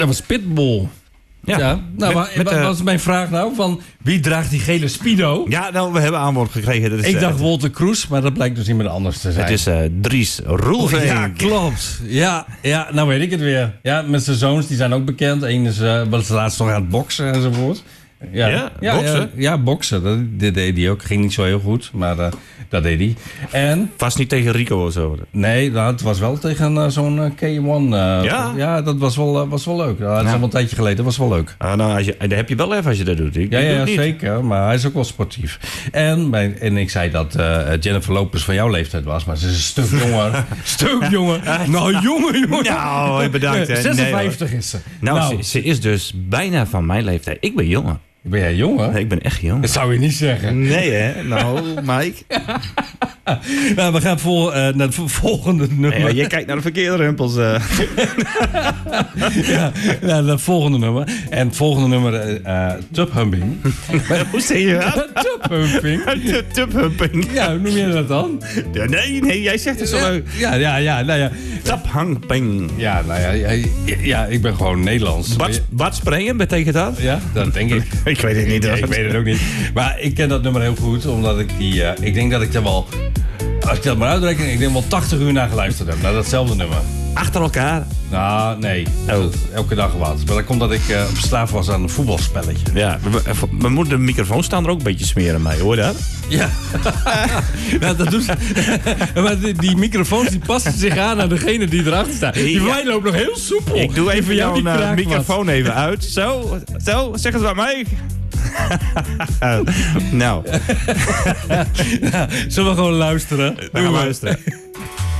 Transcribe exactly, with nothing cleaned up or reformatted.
Dat was Pitbull. Ja, ja. Nou, met, met, wat uh, was mijn vraag nou? Van wie draagt die gele Speedo? Ja, nou, we hebben antwoord gekregen. Dat is, ik dacht uh, Walter Kroes, maar dat blijkt dus iemand anders te zijn. Het is uh, Dries Roelvink. Oh, ja, klopt. Ja, ja, nou weet ik het weer. Ja, met zijn zoons, die zijn ook bekend. Eén is uh, was laatst nog aan het boksen enzovoort. Ja, ja, ja, boksen? Ja, ja, boksen. Dat, dat deed hij ook. Ging niet zo heel goed, maar uh, dat deed hij. En vast niet tegen Rico of zo? Nee, nou, het was wel tegen uh, zo'n uh, K één. Uh, ja? Ja, dat was wel, uh, was wel leuk. Uh, dat is ja. al een tijdje geleden. Dat was wel leuk. Uh, nou, als je, dat heb je wel even als je dat doet. Ik, ja, ik ja, doe ja zeker. Maar hij is ook wel sportief. En, bij, en ik zei dat uh, Jennifer Lopez van jouw leeftijd was. Maar ze is een stuk jonger. stuk jonger. Nou, jongen, jongen. Nou, bedankt. Hè. zesenvijftig nee, is ze. Nou, nou. Ze, ze is dus bijna van mijn leeftijd. Ik ben jonger. Ben jij jonger? Nee, ik ben echt jong. Dat zou je niet zeggen. Nee, hè? Nou, Mike. Nou, we gaan vol, uh, naar het volgende nummer. Ja, je kijkt naar de verkeerde rimpels. Uh. ja, naar het volgende nummer. En het volgende nummer, uh, Tubhumping. Hoe zeg je dat? Tubhumping. Tubhumping. Ja, hoe noem je dat dan? Ja, nee, nee, jij zegt het zo leuk. Ja, ja, ja. Nou ja. Tubhumping. Ja, nou ja, ja, ja, ik ben gewoon Nederlands. Bad, bad springen betekent dat? Ja, dat denk ik. Ik weet het niet. Ja, ik weet het ook niet. Maar ik ken dat nummer heel goed, omdat ik die... Uh, ik denk dat ik er wel... Als ik dat maar uitreken, ik denk wel tachtig uur naar geluisterd heb. Naar datzelfde nummer. Achter elkaar? Nou, nee. Oh. Elke dag wat. Maar dat komt dat ik uh, verslaafd was aan een voetbalspelletje. Ja, we moeten de microfoon staan er ook een beetje smeren mee, hoor dat? Ja. ja dat doet maar die, die microfoons die passen zich aan aan degene die erachter staat. Die van mij loopt nog heel soepel. Ik doe even jouw uh, microfoon wat. even uit. Zo, zo, zeg het maar mij. nou. Ja, zullen we gewoon luisteren? We gaan luisteren.